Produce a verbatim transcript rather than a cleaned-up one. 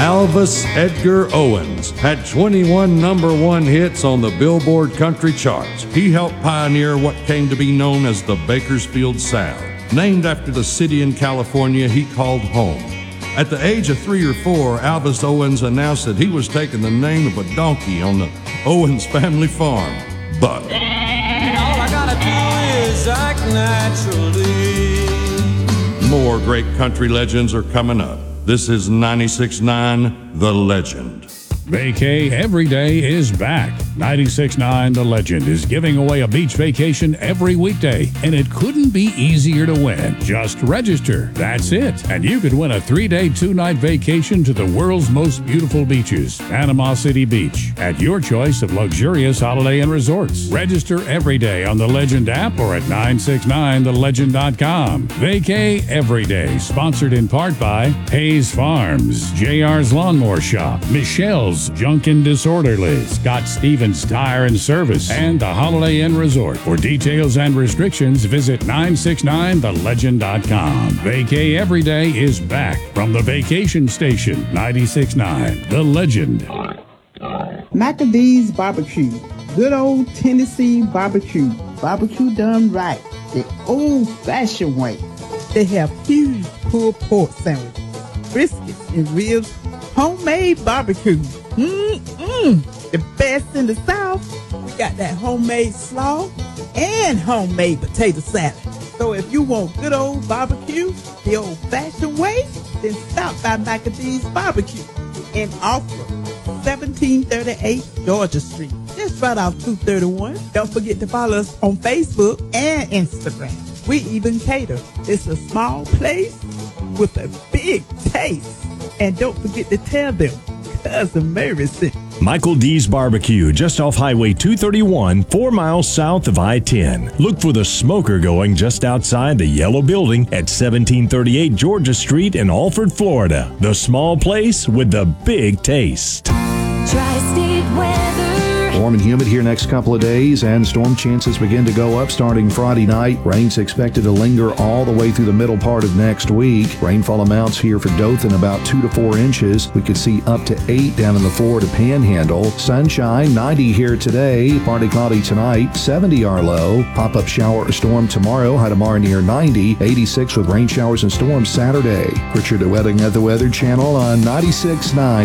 Alvis Edgar Owens had twenty-one number one hits on the Billboard country charts. He helped pioneer what came to be known as the Bakersfield Sound, named after the city in California he called home. At the age of three or four, Alvis Owens announced that he was taking the name of a donkey on the Owens family farm. But all I gotta do is act naturally. More great country legends are coming up. This is ninety-six point nine The Legend. Vacay Every Day is back. ninety-six point nine The Legend is giving away a beach vacation every weekday, and it couldn't be easier to win. Just register. That's it. And you could win a three-day, two-night vacation to the world's most beautiful beaches, Panama City Beach, at your choice of luxurious Holiday Inn resorts. Register every day on the Legend app or at nine six nine the legend dot com. Vacay Every Day, sponsored in part by Hayes Farms, J R's Lawnmower Shop, Michelle's Junk and Disorderly, Scott Stevens Tire and Service, and the Holiday Inn Resort. For details and restrictions, visit nine six nine the legend dot com. Vacay Every Day is back from the vacation station. ninety-six point nine The Legend. McAdee's Barbecue. Good old Tennessee barbecue. Barbecue done right. The old-fashioned way. They have huge pulled pork sandwiches, briskets and ribs, homemade barbecue. Mm-mm. The best in the South. We got that homemade slaw and homemade potato salad. So if you want good old barbecue, the old-fashioned way, then stop by McAdee's Barbecue in Offra, seventeen thirty-eight Georgia Street. Just right off two thirty-one. Don't forget to follow us on Facebook and Instagram. We even cater. It's a small place with a big taste. And don't forget to tell them Cousin Mary sent. Michael D's Barbecue, just off Highway two thirty-one, four miles south of I ten. Look for the smoker going just outside the yellow building at seventeen thirty-eight Georgia Street in Alford, Florida. The small place with the big taste. Tri-State weather. Warm and humid here next couple of days, and storm chances begin to go up starting Friday night. Rain's expected to linger all the way through the middle part of next week. Rainfall amounts here for Dothan about two to four inches. We could see up to eight down in the Florida Panhandle. Sunshine, ninety here today. Partly cloudy tonight, seventy our low. Pop-up shower or storm tomorrow. High tomorrow near ninety. eighty-six with rain showers and storms Saturday. Richard Wedding at the Weather Channel on ninety-six point nine.